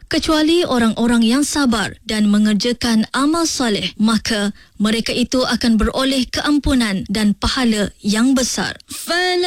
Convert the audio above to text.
kecuali orang-orang yang sabar dan mengerjakan amal soleh, maka mereka itu akan beroleh keampunan dan pahala yang besar.